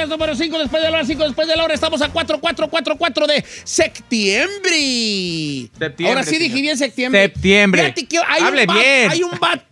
número 5 después de la hora, 5 después de la hora. Estamos a 4 de septiembre. Ahora sí dije bien septiembre. Septiembre. Hable bien. Hay un vato.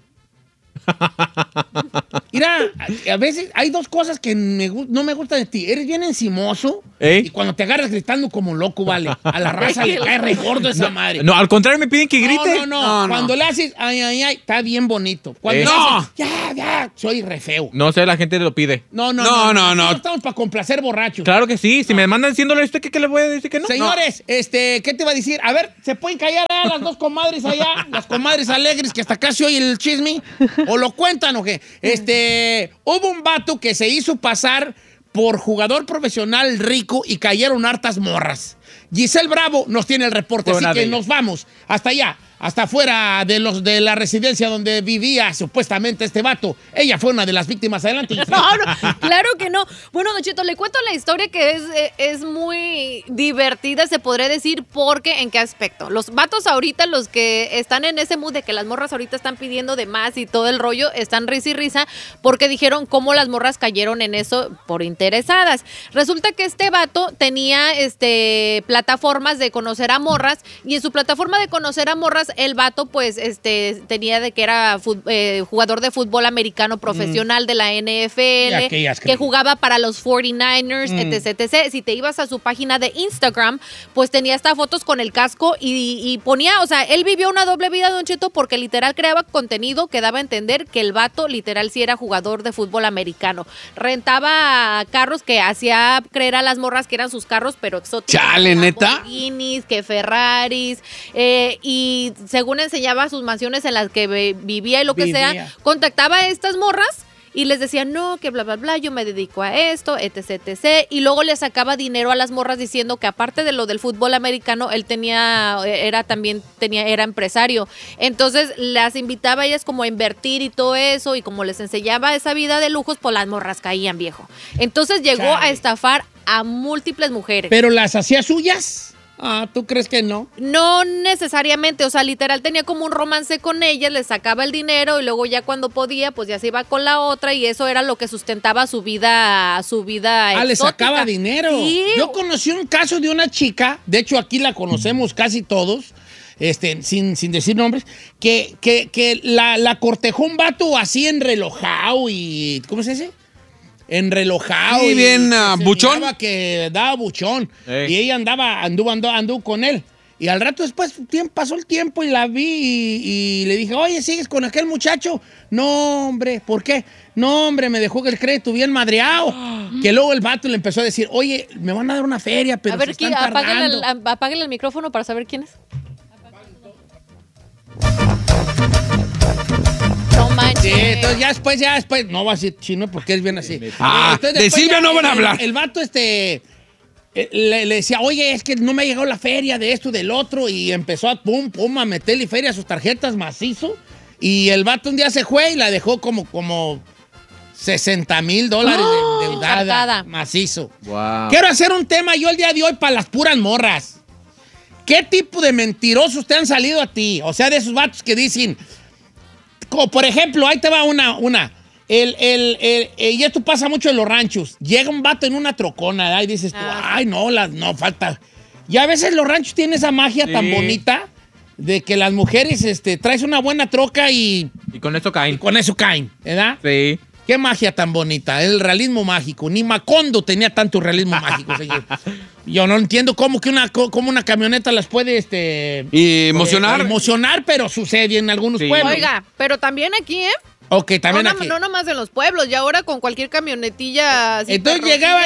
Mira, a veces hay dos cosas que no me gustan de ti. Eres bien encimoso y cuando te agarras gritando como loco, vale. A la raza le cae re gordo esa madre. No, al contrario, me piden que grite. No. Cuando le haces, ay, está bien bonito. Cuando le haces, ya, soy re feo. No sé, la gente lo pide. No. Estamos para complacer borrachos. Claro que sí. Si me mandan diciéndole esto, ¿qué le voy a decir que no? Señores, ¿qué te va a decir? A ver, ¿se pueden callar las dos comadres allá? Las comadres alegres que hasta casi oye el chisme. ¿O lo cuentan o qué? Hubo un vato que se hizo pasar por jugador profesional rico y cayeron hartas morras. Giselle Bravo nos tiene el reporte, así que nos vamos hasta allá, hasta afuera de la residencia donde vivía supuestamente este vato. Ella fue una de las víctimas. Adelante. No, claro que no. Bueno, Don Cheto, le cuento la historia que es muy divertida, se podría decir, porque ¿en qué aspecto? Los vatos ahorita, los que están en ese mood de que las morras ahorita están pidiendo de más y todo el rollo, están risa y risa porque dijeron cómo las morras cayeron en eso por interesadas. Resulta que este vato tenía plataformas de conocer a morras y en su plataforma de conocer a morras el vato pues tenía de que era jugador de fútbol americano profesional de la NFL, que jugaba para los 49ers, etc. Si te ibas a su página de Instagram, pues tenía hasta fotos con el casco y ponía, o sea, él vivió una doble vida, Don Cheto, porque literal creaba contenido que daba a entender que el vato literal sí era jugador de fútbol americano. Rentaba carros que hacía creer a las morras que eran sus carros, pero exóticos. Chale, ¿neta? Lamborghinis, que Ferraris, y según enseñaba sus mansiones en las que vivía y lo que sea, contactaba a estas morras y les decía, no, que bla, bla, bla, yo me dedico a esto, etc. Y luego le sacaba dinero a las morras diciendo que aparte de lo del fútbol americano, él era empresario. Entonces las invitaba a ellas como a invertir y todo eso, y como les enseñaba esa vida de lujos, pues las morras caían, viejo. Entonces llegó a estafar a múltiples mujeres. ¿Pero las hacía suyas? ¿Tú crees que no? No necesariamente, o sea, literal tenía como un romance con ella, le sacaba el dinero y luego ya cuando podía, pues ya se iba con la otra y eso era lo que sustentaba su vida exótica. Le sacaba dinero. Sí. Yo conocí un caso de una chica, de hecho aquí la conocemos casi todos, sin decir nombres, que la cortejó un vato así enrelojado y, ¿cómo se dice? Enrelojado. Sí, bien buchón. Que daba buchón. Y ella anduvo con él. Y al rato después pasó el tiempo y la vi y le dije, oye, ¿sigues con aquel muchacho? No, hombre, ¿por qué? No, hombre, me dejó el crédito bien madreado. Que luego el vato le empezó a decir, oye, me van a dar una feria, pero a ver, se están tardando. Apáguenle el micrófono para saber quién es. No manches. Sí, entonces ya después, no va a decir chino porque es bien así. Entonces, de Silvia no van a hablar. El vato le decía, oye, es que no me ha llegado la feria de esto, del otro, y empezó a a meterle feria a sus tarjetas macizo, y el vato un día se fue y la dejó como $60,000 endeudada, macizo. Wow. Quiero hacer un tema yo el día de hoy para las puras morras. ¿Qué tipo de mentirosos te han salido a ti? O sea, de esos vatos que dicen... Como por ejemplo, ahí te va una. Y esto pasa mucho en los ranchos. Llega un vato en una trocona, ¿verdad? Y dices tú, ay, no falta. Y a veces los ranchos tienen esa magia tan bonita de que las mujeres traes una buena troca y con eso caen. ¿verdad? Sí. Qué magia tan bonita, el realismo mágico. Ni Macondo tenía tanto realismo mágico, señor. Yo no entiendo cómo una camioneta las puede emocionar, pero sucede en algunos pueblos. Oiga, pero también aquí, Ok, también aquí. No nomás en los pueblos, ya ahora con cualquier camionetilla. Entonces llegaba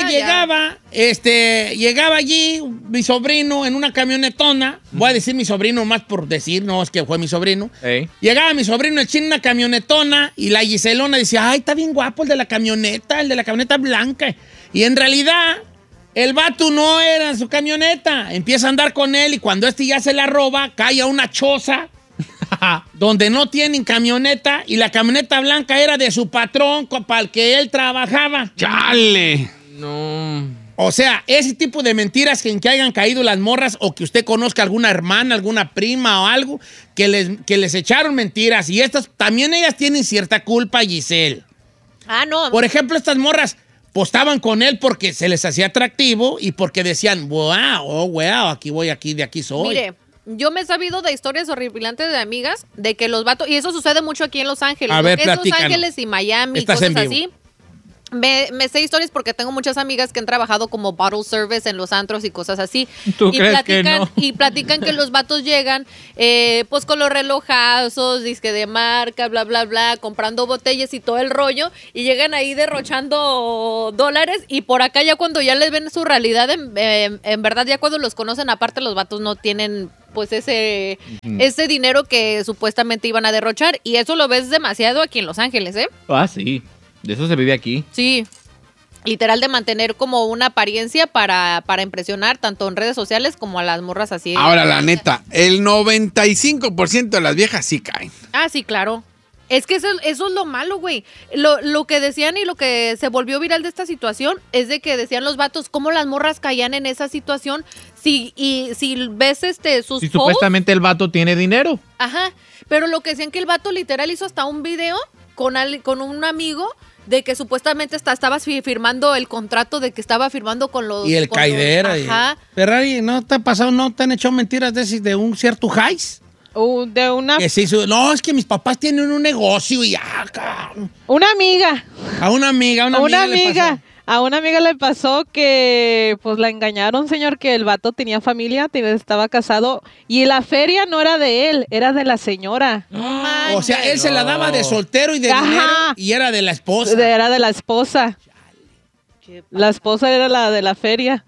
allí mi sobrino en una camionetona. Voy a decir mi sobrino más por decir, no es que fue mi sobrino. Llegaba mi sobrino en una camionetona y la Giselona decía, ay, está bien guapo el de la camioneta blanca. Y en realidad, el vato no era en su camioneta. Empieza a andar con él y cuando ya se la roba, cae a una choza donde no tienen camioneta y la camioneta blanca era de su patrón para el que él trabajaba. ¡Chale! No. O sea, ese tipo de mentiras en que hayan caído las morras o que usted conozca alguna hermana, alguna prima o algo que les echaron mentiras y estas también ellas tienen cierta culpa, Giselle. No. Por ejemplo, estas morras, pues estaban con él porque se les hacía atractivo y porque decían, wow, aquí voy, de aquí soy. Mire, yo me he sabido de historias horripilantes de amigas de que los vatos, y eso sucede mucho aquí en Los Ángeles. A ver, es Los platícanos. Ángeles y Miami, Estás cosas en vivo. así. Me sé historias porque tengo muchas amigas que han trabajado como bottle service en los antros y cosas así. ¿Tú y crees platican, que no? Y platican que los vatos llegan pues con los relojazos, disque de marca, bla, bla, bla, comprando botellas y todo el rollo, y llegan ahí derrochando dólares, y por acá ya cuando ya les ven su realidad, en verdad ya cuando los conocen, aparte los vatos no tienen pues ese dinero que supuestamente iban a derrochar, y eso lo ves demasiado aquí en Los Ángeles, ¿eh? Ah, sí. De eso se vive aquí. Sí, literal de mantener como una apariencia para impresionar tanto en redes sociales como a las morras así. Ahora, la neta, el 95% de las viejas sí caen. Ah, sí, claro. Es que eso es lo malo, güey. Lo que decían y lo que se volvió viral de esta situación es de que decían los vatos cómo las morras caían en esa situación. Si ves sus Si posts, supuestamente el vato tiene dinero. ajá, pero lo que decían que el vato literal hizo hasta un video con un amigo de que supuestamente estaba firmando el contrato, de que estaba firmando con los... Y el con caidera. los- ajá. Ferrari, ¿no te ha pasado, no te han hecho mentiras de un cierto highs? De una Que se hizo, no, es que mis papás tienen un negocio y Una amiga. a una amiga le pasó. A una amiga le pasó que pues la engañaron, señor, que el vato tenía familia, estaba casado y la feria no era de él, era de la señora. O sea, él se la daba de soltero y de Ajá. dinero y era de la esposa. Era de la esposa. La esposa era la de la feria.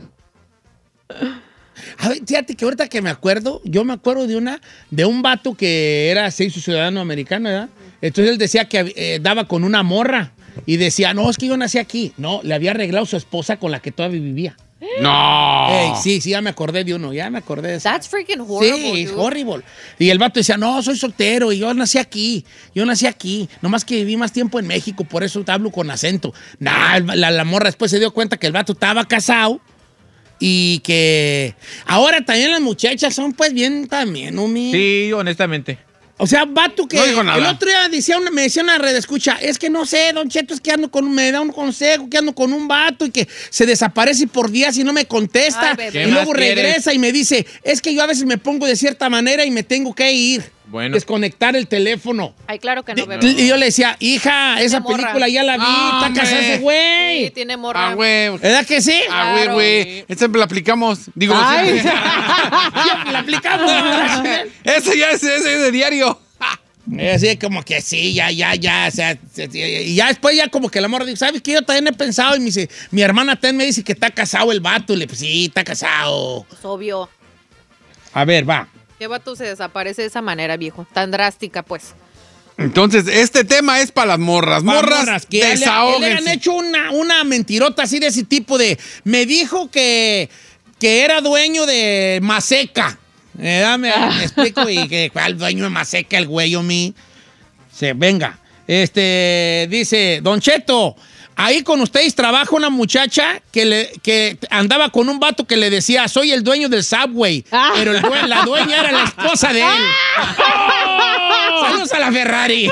A ver, fíjate que ahorita que me acuerdo, yo me acuerdo de un vato que era, se hizo ciudadano americano, ¿verdad? Entonces él decía que daba con una morra y decía, no, es que yo nací aquí. No, le había arreglado su esposa con la que todavía vivía. No. Ey, sí, ya me acordé de uno, ya me acordé de eso. That's freaking horrible, Sí, es dude. horrible. Y el vato decía, no, soy soltero y yo nací aquí. Nomás que viví más tiempo en México, por eso te hablo con acento. Nah, la morra después se dio cuenta que el vato estaba casado y que ahora también las muchachas son pues bien también, ¿no? Sí, honestamente. O sea, vato que No dijo nada. el otro día me decía una red escucha, es que no sé, Don Cheto, es que me da un consejo, que ando con un vato y que se desaparece por días y no me contesta. Ay, bebé. Y ¿Qué luego más quieres? regresa y me dice, es que yo a veces me pongo de cierta manera y me tengo que ir. Bueno. Desconectar el teléfono. Ay, claro que no, bebé. Y yo le decía, hija, esa morra. película ya la vi, No, está casada ese Sí, güey. tiene morra. Ah, güey. ¿Verdad que sí? Ah, güey, Claro. güey. Esta la aplicamos. Digo, Ay. sí. Ya la aplicamos. Ese ya es de diario. Así como que sí, ya, o sea, y ya después ya como que la morra dice, ¿sabes qué? Yo también he pensado y me dice, mi hermana también me dice que está casado el vato. Y le pues sí, está casado. Pues obvio. A ver, va. ¿Qué vato se desaparece de esa manera, viejo? Tan drástica, pues. Entonces, este tema es para las morras. Morras, que le han desahóguense. hecho una mentirota así de ese tipo de, me dijo que era dueño de Maseca. Me explico y que al dueño de Maseca, el güey, venga. Dice, Don Cheto, ahí con ustedes trabaja una muchacha que andaba con un vato que le decía, soy el dueño del Subway, pero la dueña era la esposa de él. Saludos a la Ferrari.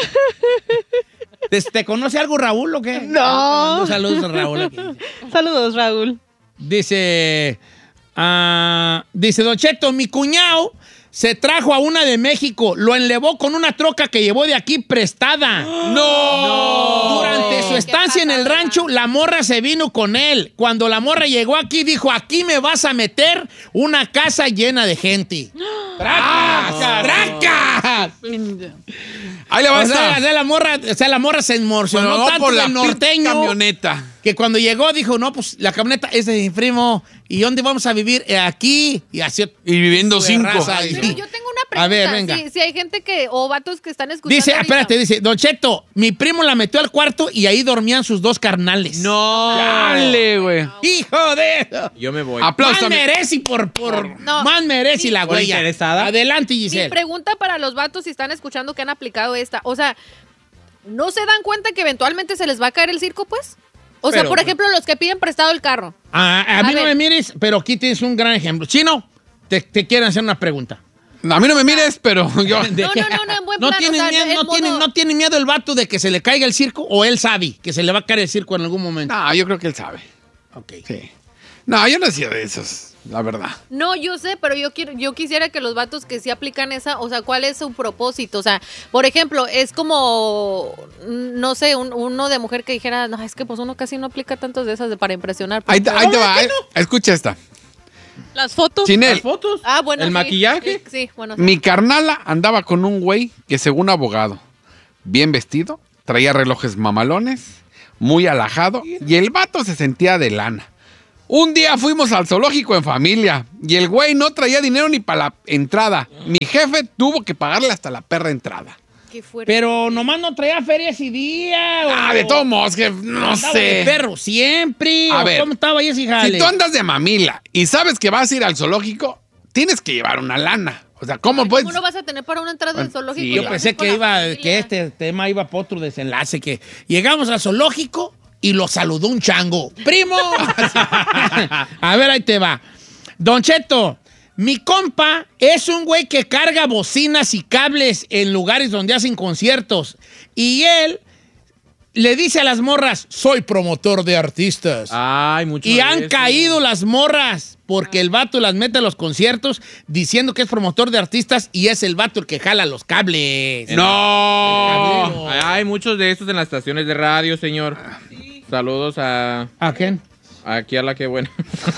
¿Te conoce algo Raúl o qué? No. Saludos a Raúl aquí. Saludos, Raúl. Dice, Don Cheto, mi cuñado se trajo a una de México, lo enlevó con una troca que llevó de aquí prestada. ¡No! Durante su estancia en el rancho, la morra se vino con él. Cuando la morra llegó aquí, dijo, aquí me vas a meter una casa llena de gente. ¡Tracas! ¡Tracas! Ahí le va a O sea, estar. la morra se emocionó No, tanto por la del norteño camioneta. que cuando llegó dijo, no, pues la camioneta es de mi primo. ¿Y dónde vamos a vivir? Aquí. Y así. Y viviendo Su 5. raza. Pero yo tengo una pregunta. A ver, venga. Si hay gente o vatos que están escuchando Dice, ahorita. espérate, dice, Don Cheto, mi primo la metió al cuarto y ahí dormían sus dos carnales. No. Dale, güey. ¡Hijo de eso! Yo me voy. Aplausos. Más merece No. más merece la ¿Por huella. interesada? Adelante, Mi Giselle. pregunta para los vatos si están escuchando que han aplicado esta. O sea, ¿no se dan cuenta que eventualmente se les va a caer el circo, pues? O sea, Pero, por ejemplo, los que piden prestado el carro. A mí no ver. me mires, pero aquí tienes un gran ejemplo. Chino, te quieren hacer una pregunta. A mí no me mires, pero yo... No, en buen plan. ¿Tiene o sea, miedo, el modo- ¿No tiene miedo el vato de que se le caiga el circo o él sabe que se le va a caer el circo en algún momento? No, yo creo que él sabe. Ok. Sí. No, yo no he sido de esos, la verdad. No, yo sé, pero yo quisiera que los vatos que sí aplican esa, o sea, ¿cuál es su propósito? O sea, por ejemplo, es como, no sé, uno de mujer que dijera, no, es que pues uno casi no aplica tantos de esas para impresionar. Ahí te va, escucha esta. Las fotos. Chinel, ¿Las fotos? Ah, bueno, ¿El sí. maquillaje? Sí, bueno. Sí. mi carnala andaba con un güey que según abogado, bien vestido, traía relojes mamalones, muy alajado, y el vato se sentía de lana. Un día fuimos al zoológico en familia y el güey no traía dinero ni para la entrada. Mi jefe tuvo que pagarle hasta la perra entrada. Qué fuerte. Pero nomás no traía feria ese día. De todos modos, que no Andaba de sé. perro siempre. A ¿O ver, ¿cómo estaba ahí ese jale? Si tú andas de mamila y sabes que vas a ir al zoológico, tienes que llevar una lana. O sea, ¿cómo puedes? ¿Cómo no vas a tener para una entrada del zoológico? sí, Yo Ya pensé con que la familia. este tema iba por otro desenlace, que llegamos al zoológico y lo saludó un chango. ¡Primo! A ver, ahí te va. Don Cheto, mi compa es un güey que carga bocinas y cables en lugares donde hacen conciertos. Y él le dice a las morras, soy promotor de artistas. Ay, mucho Y de han eso. caído las morras porque el vato las mete a los conciertos diciendo que es promotor de artistas y es el vato el que jala los cables. No. Cablero. Hay muchos de estos en las estaciones de radio, señor. Saludos a... ¿A quién? Aquí a la que buena.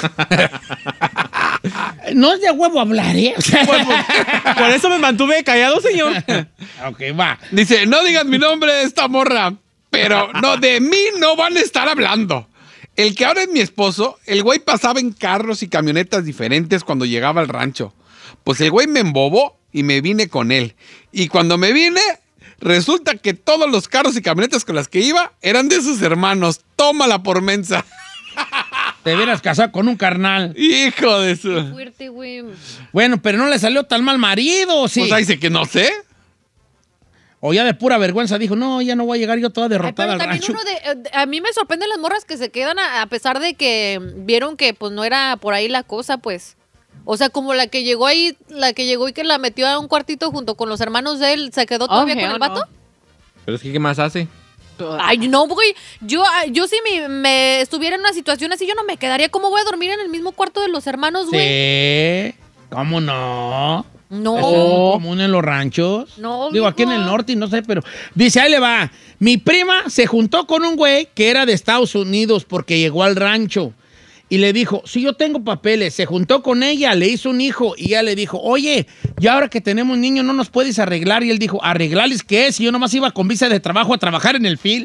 No es de huevo hablar, ¿eh? O sea, Por eso me mantuve callado, señor. ok, va. Dice, no digas mi nombre de esta morra, pero no, de mí no van a estar hablando. El que ahora es mi esposo, el güey pasaba en carros y camionetas diferentes cuando llegaba al rancho. Pues el güey me embobó y me vine con él. Y cuando me vine, resulta que todos los carros y camionetas con las que iba eran de sus hermanos. Tómala por mensa. Te hubieras casado con un carnal. Hijo de su... Fuerte, güey. Bueno, pero no le salió tan mal marido, ¿o sí? Pues ahí dice que no sé. O ya de pura vergüenza dijo, no, ya no voy a llegar yo toda Ay, derrotada pero al también rancho. a mí me sorprenden las morras que se quedan a pesar de que vieron que pues no era por ahí la cosa, pues. O sea, como la que llegó ahí, la que llegó y que la metió a un cuartito junto con los hermanos de él, ¿se quedó todavía con hell el vato? no. Pero es que, ¿qué más hace? Ay, no, güey. Yo si me estuviera en una situación así, yo no me quedaría. ¿Cómo voy a dormir en el mismo cuarto de los hermanos, güey? Sí. ¿Cómo no? No. Es muy común en los ranchos. No, Digo, aquí en mijo. el norte y no sé, pero... Dice, ahí le va. Mi prima se juntó con un güey que era de Estados Unidos porque llegó al rancho. Y le dijo, sí, yo tengo papeles. Se juntó con ella, le hizo un hijo. Y ella le dijo, oye, ya ahora que tenemos niños, ¿no nos puedes arreglar? Y él dijo, ¿arreglarles qué? Si yo nomás iba con visa de trabajo a trabajar en el field.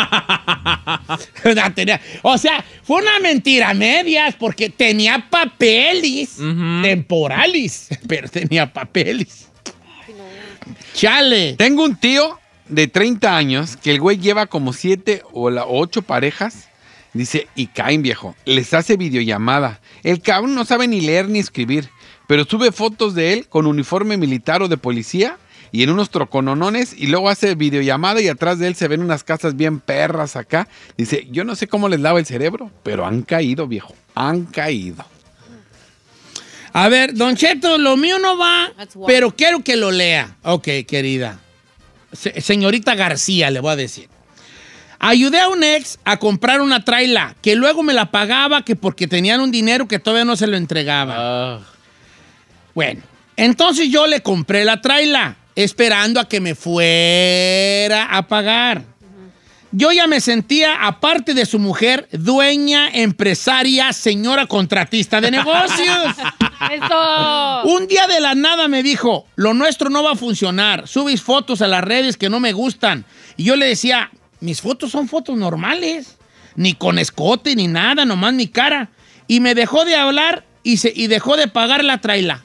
O sea, fue una mentira a medias porque tenía papeles temporales. Pero tenía papeles. Chale. Tengo un tío de 30 años que el güey lleva como 7 o 8 parejas. Dice, y caen, viejo. Les hace videollamada. El cabrón no sabe ni leer ni escribir, pero sube fotos de él con uniforme militar o de policía y en unos trocononones y luego hace videollamada y atrás de él se ven unas casas bien perras acá. Dice, yo no sé cómo les lava el cerebro, pero han caído, viejo. Han caído. A ver, Don Cheto, lo mío no va, That's why. pero quiero que lo lea. Ok, querida. Señorita García, le voy a decir. Ayudé a un ex a comprar una traila que luego me la pagaba que porque tenían un dinero que todavía no se lo entregaba. Bueno, entonces yo le compré la traila esperando a que me fuera a pagar. Yo ya me sentía, aparte de su mujer, dueña, empresaria, señora contratista de negocios. ¡Eso! Un día de la nada me dijo, lo nuestro no va a funcionar, subes fotos a las redes que no me gustan. Y yo le decía, mis fotos son fotos normales, ni con escote ni nada, nomás mi cara. Y me dejó de hablar y dejó de pagar la traila.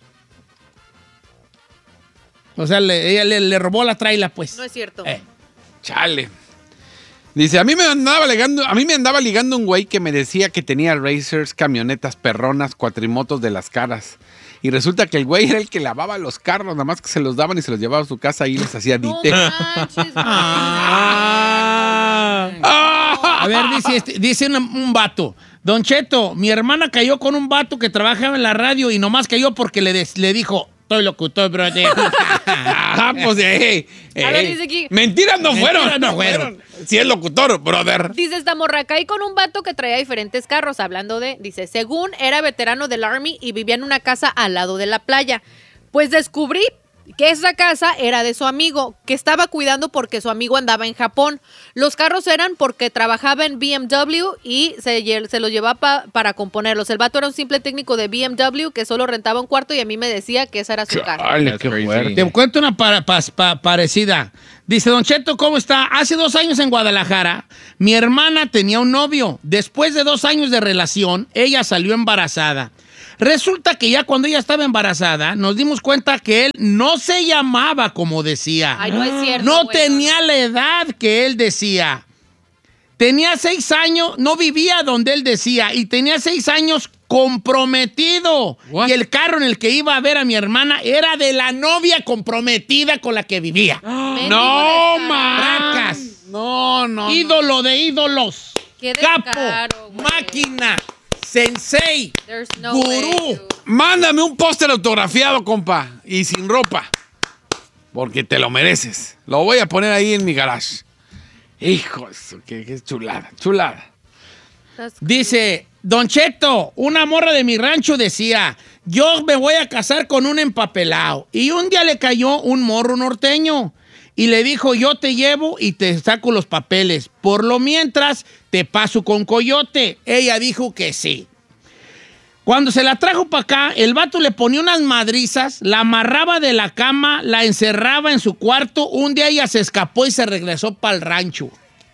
O sea, ella le robó la traila, pues. No es cierto. Chale. Dice, a mí me andaba ligando un güey que me decía que tenía racers, camionetas perronas, cuatrimotos de las caras. Y resulta que el güey era el que lavaba los carros, nada más que se los daban y se los llevaba a su casa y les hacía No dite. manches, güey. A ver, dice un vato. Don Cheto, mi hermana cayó con un vato que trabajaba en la radio y nomás cayó porque le dijo, Soy locutor, brother. Pues, A ver, dice aquí. Mentiras no fueron. Mentiras no fueron. Si es locutor, brother. Dice esta morra, caí con un vato que traía diferentes carros, hablando de, dice, según era veterano del Army y vivía en una casa al lado de la playa. Pues descubrí que esa casa era de su amigo, que estaba cuidando porque su amigo andaba en Japón. Los carros eran porque trabajaba en BMW y se los llevaba para componerlos. El vato era un simple técnico de BMW que solo rentaba un cuarto y a mí me decía que esa era su casa. Dale, qué fuerte. Te cuento una parecida. Dice, Don Cheto, ¿cómo está? Hace 2 años en Guadalajara, mi hermana tenía un novio. Después de 2 años de relación, ella salió embarazada. Resulta que ya cuando ella estaba embarazada, nos dimos cuenta que él no se llamaba como decía. Ay, no es cierto. No güey, tenía la edad que él decía. Tenía 6 años, no vivía donde él decía, y tenía 6 años comprometido. What? Y el carro en el que iba a ver a mi hermana era de la novia comprometida con la que vivía. Mendigo No, descarado. Maracas. No. Ídolo de ídolos. Qué Capo. descaro, güey. Máquina. Sensei. There's no way, Gurú. dude. Mándame un póster autografiado, compa. Y sin ropa. Porque te lo mereces. Lo voy a poner ahí en mi garage. Hijo, eso, qué chulada. Chulada. Dice, Don Cheto, una morra de mi rancho decía, yo me voy a casar con un empapelado. Y un día le cayó un morro norteño. Y le dijo, yo te llevo y te saco los papeles. Por lo mientras, te paso con Coyote. Ella dijo que sí. Cuando se la trajo para acá, el vato le ponía unas madrizas, la amarraba de la cama, la encerraba en su cuarto. Un día ella se escapó y se regresó para el rancho.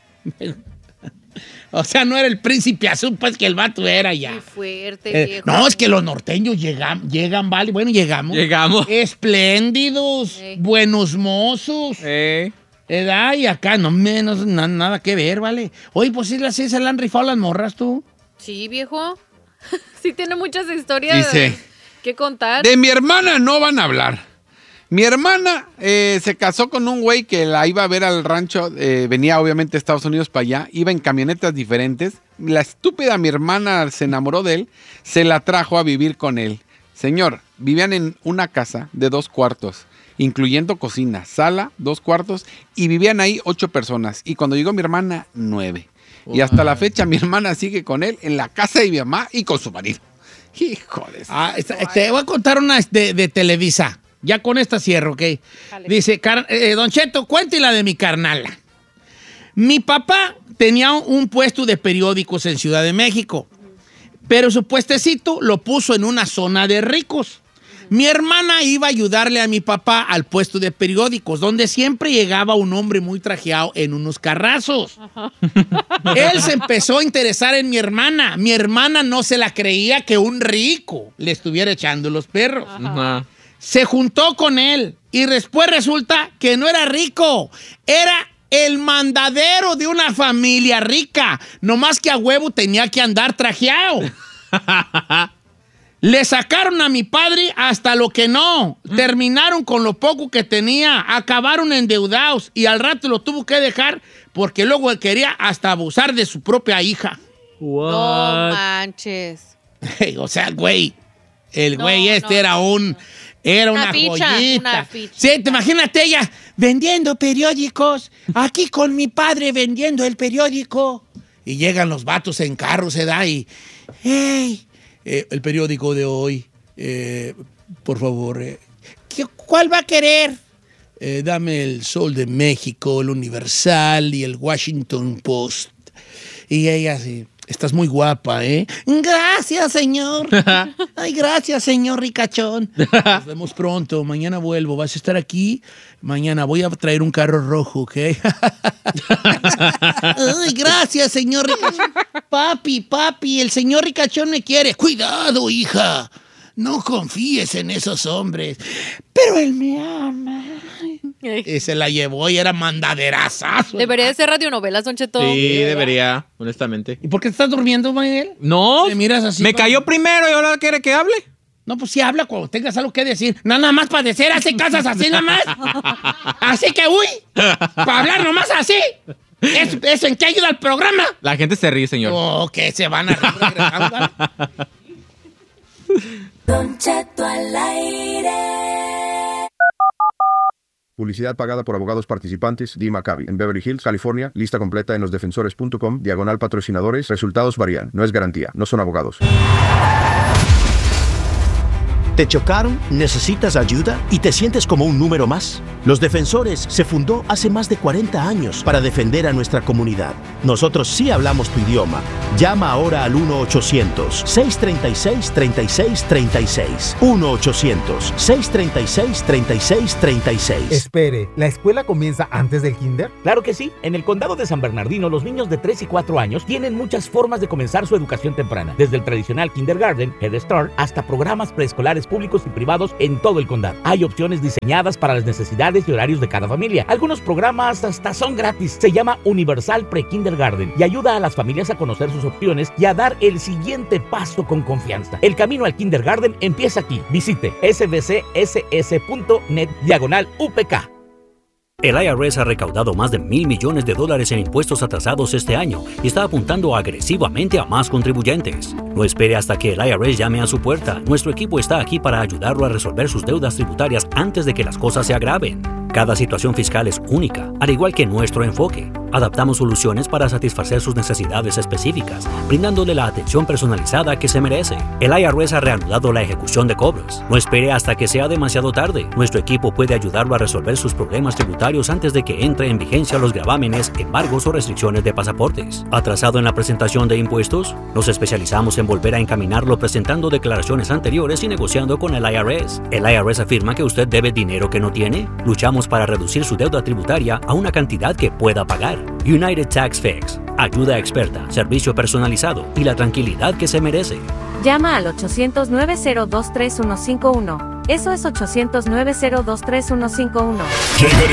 O sea, no era el príncipe azul, pues que el vato era ya. Qué fuerte, viejo. No, es que los norteños llegan, vale. Bueno, llegamos. Espléndidos, Sí. buenos mozos. ¿Edad? Y acá no menos nada que ver, vale. Oye, pues sí, así se le han rifado las morras, tú. Sí, viejo. Sí tiene muchas historias Dice, que contar. de mi hermana no van a hablar. Mi hermana se casó con un güey que la iba a ver al rancho, venía obviamente de Estados Unidos para allá, iba en camionetas diferentes. La estúpida mi hermana se enamoró de él, se la trajo a vivir con él. Señor, vivían en una casa de 2 cuartos, incluyendo cocina, sala, 2 cuartos, y vivían ahí 8 personas. Y cuando llegó mi hermana, 9. Y hasta la fecha mi hermana sigue con él en la casa de mi mamá y con su marido. Hijo de... Te voy a contar una de Televisa. Ya con esta cierro, ¿ok? Dale. Dice, Don Cheto, cuente la de mi carnala. Mi papá tenía un puesto de periódicos en Ciudad de México, pero su puestecito lo puso en una zona de ricos. Mi hermana iba a ayudarle a mi papá al puesto de periódicos, donde siempre llegaba un hombre muy trajeado en unos carrazos. Él se empezó a interesar en mi hermana. Mi hermana no se la creía que un rico le estuviera echando los perros. Ajá. Se juntó con él y después resulta que no era rico, era el mandadero de una familia rica, nomás que a huevo tenía que andar trajeado. Le sacaron a mi padre hasta lo que no, terminaron con lo poco que tenía, acabaron endeudados y al rato lo tuvo que dejar porque luego él quería hasta abusar de su propia hija. No manches. O sea, güey, el No, güey no, era una ficha, joyita. una ficha. Sí, te imagínate ella vendiendo periódicos, aquí con mi padre vendiendo el periódico. Y llegan los vatos en carro, se da y, hey, el periódico de hoy, por favor, ¿cuál va a querer? Dame el Sol de México, el Universal y el Washington Post. Y ella así, estás muy guapa, ¿eh? Gracias, señor. Ay, gracias, señor ricachón. Nos vemos pronto. Mañana vuelvo. ¿Vas a estar aquí? Mañana voy a traer un carro rojo, ¿ok? Ay, gracias, señor ricachón. Papi, el señor ricachón me quiere. Cuidado, hija. No confíes en esos hombres. Pero él me ama. Y se la llevó y era mandaderazazo. Debería de ser radionovelas, Don Cheto. Sí, debería, honestamente. ¿Y por qué estás durmiendo, Manuel? No, ¿Me miras así, me pa? cayó primero y ahora quiere que hable. No, pues sí habla cuando tengas algo que decir. Nada más para decir, hace casas así nada más. Así que, uy, para hablar nomás así. ¿Eso en qué ayuda al programa? La gente se ríe, señor. Oh, que se van a reír regresando, ¿vale? Don Cheto al aire. Publicidad pagada por abogados participantes. Dee Maccabi, en Beverly Hills, California. Lista completa en losdefensores.com. /patrocinadores. Resultados varían. No es garantía. No son abogados. ¿Te chocaron? ¿Necesitas ayuda? ¿Y te sientes como un número más? Los Defensores se fundó hace más de 40 años para defender a nuestra comunidad. Nosotros sí hablamos tu idioma. Llama ahora al 1-800-636-3636. 1-800-636-3636. Espere, ¿la escuela comienza antes del kinder? Claro que sí. En el condado de San Bernardino, los niños de 3 y 4 años tienen muchas formas de comenzar su educación temprana. Desde el tradicional kindergarten, Head Start, hasta programas preescolares públicos y privados en todo el condado. Hay opciones diseñadas para las necesidades y horarios de cada familia. Algunos programas hasta son gratis. Se llama Universal Pre-Kindergarten y ayuda a las familias a conocer sus opciones y a dar el siguiente paso con confianza. El camino al kindergarten empieza aquí. Visite sbcss.net/UPK. El IRS ha recaudado más de $1,000 millones en impuestos atrasados este año y está apuntando agresivamente a más contribuyentes. No espere hasta que el IRS llame a su puerta. Nuestro equipo está aquí para ayudarlo a resolver sus deudas tributarias antes de que las cosas se agraven. Cada situación fiscal es única, al igual que nuestro enfoque. Adaptamos soluciones para satisfacer sus necesidades específicas, brindándole la atención personalizada que se merece. El IRS ha reanudado la ejecución de cobros. No espere hasta que sea demasiado tarde. Nuestro equipo puede ayudarlo a resolver sus problemas tributarios antes de que entre en vigencia los gravámenes, embargos o restricciones de pasaportes. ¿Atrasado en la presentación de impuestos? Nos especializamos en volver a encaminarlo presentando declaraciones anteriores y negociando con el IRS. ¿El IRS afirma que usted debe dinero que no tiene? Luchamos para reducir su deuda tributaria a una cantidad que pueda pagar. United Tax Fix. Ayuda experta, servicio personalizado y la tranquilidad que se merece. Llama al 800-902-3151. Eso es 800-902-3151.